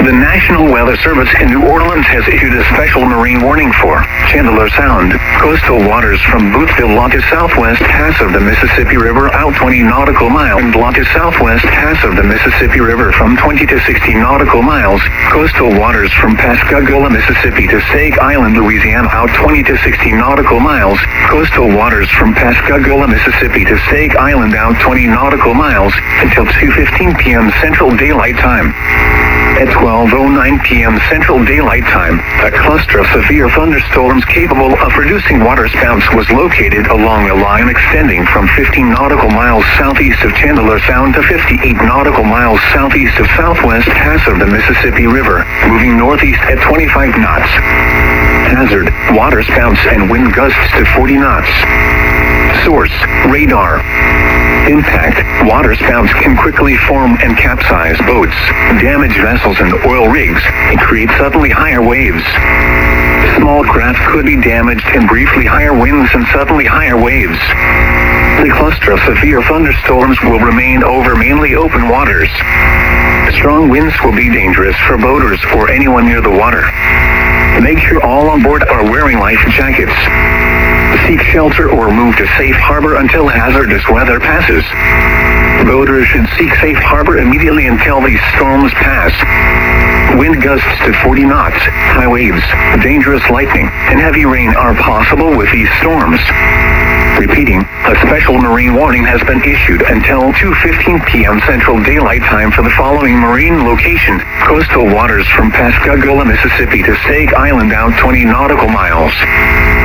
The National Weather Service in New Orleans has issued a special marine warning for Chandler Sound, coastal waters from Boothville to southwest pass of the Mississippi River out 20 nautical miles and to southwest pass of the Mississippi River from 20 to 60 nautical miles, coastal waters from Pascagoula, Mississippi to Stake Island, Louisiana out 20 to 60 nautical miles, coastal waters from Pascagoula, Mississippi to Stake Island out 20 nautical miles until 2:15 p.m. Central Daylight Time. At 12:09 p.m. Central Daylight Time, a cluster of severe thunderstorms capable of producing waterspouts was located along a line extending from 15 nautical miles southeast of Chandler Sound to 58 nautical miles southeast of southwest pass of the Mississippi River, moving northeast at 25 knots. Hazard, waterspouts and wind gusts to 40 knots. Source, radar. Impact, waterspouts can quickly form and capsize boats, damage vessels and oil rigs, and create suddenly higher waves. Small craft could be damaged in briefly higher winds and suddenly higher waves. The cluster of severe thunderstorms will remain over mainly open waters. Strong winds will be dangerous for boaters or anyone near the water. Make sure all on board are wearing life jackets. Seek shelter or move to safe harbor until hazardous weather passes. Boaters should seek safe harbor immediately until these storms pass. Wind gusts to 40 knots, high waves, dangerous lightning, and heavy rain are possible with these storms. Repeating, a special marine warning has been issued until 2:15 p.m. Central Daylight Time for the following marine location: coastal waters from Pascagoula, Mississippi to Stake Island out 20 nautical miles.